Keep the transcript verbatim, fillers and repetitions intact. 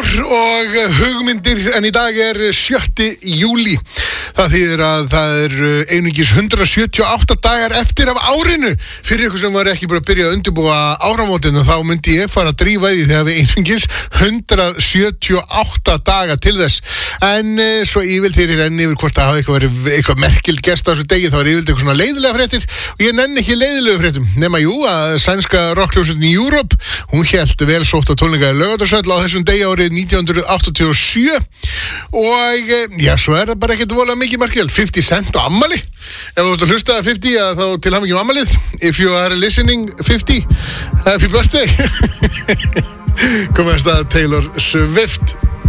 ár og hugmyndir en í dag er sjötti júlí. Það þýðir að það er einungis hundrað sjötíu og átta dagar eftir af árinu. Fyrir ykkur sem var ekki bara að byrja að undirbúa áramótinu þá myndi ég fara að drífa því þegar við einungis hundrað sjötíu og átta daga til þess. En e, svo yfir þeir er enn yfir hvort að hafa eitthvað verið eitthvað merkild gerst á þessu degi, þá er yfir eitthvað svona leiðilega fréttir og ég nenni ekki leiðilegu fréttum. Nema jú að sænska rockhljómsveitin í Europe, hún hélt vel sótt á tónleika í Laugardalshöll á þessum degi árið nítján hundruð áttatíu og sjö og já, svo er það bara ekkert vola mikið markið, fimmty cent og ammali. Ef þú ert að hlusta fimmty, að þá til hamingju með ammalið. If you are listening fifty, happy birthday. Komast að Taylor Swift.